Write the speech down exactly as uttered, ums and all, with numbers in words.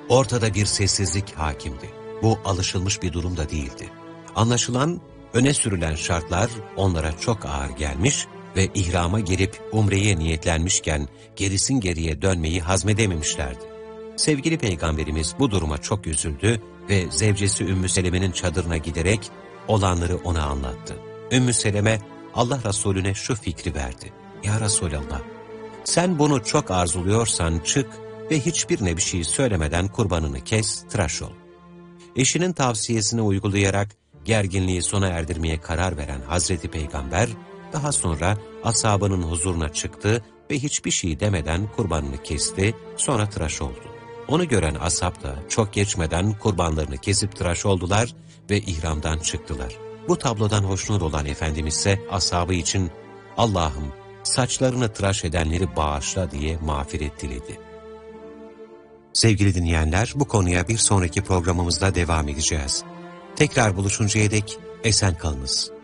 Ortada bir sessizlik hakimdi. Bu alışılmış bir durum da değildi. Anlaşılan öne sürülen şartlar onlara çok ağır gelmiş ve ihrama girip umreye niyetlenmişken gerisin geriye dönmeyi hazmedememişlerdi. Sevgili Peygamberimiz bu duruma çok üzüldü ve zevcesi Ümmü Seleme'nin çadırına giderek olanları ona anlattı. Ümmü Seleme Allah Resulüne şu fikri verdi. Ya Resulallah, sen bunu çok arzuluyorsan çık ve hiçbirine bir şey söylemeden kurbanını kes, tıraş ol. Eşinin tavsiyesini uygulayarak gerginliği sona erdirmeye karar veren Hazreti Peygamber, daha sonra ashabının huzuruna çıktı ve hiçbir şey demeden kurbanını kesti, sonra tıraş oldu. Onu gören ashab da çok geçmeden kurbanlarını kesip tıraş oldular ve ihramdan çıktılar. Bu tablodan hoşnut olan Efendimiz ise ashabı için Allah'ım saçlarını tıraş edenleri bağışla diye mağfiret diledi. Sevgili dinleyenler, bu konuya bir sonraki programımızda devam edeceğiz. Tekrar buluşuncaya dek esen kalınız.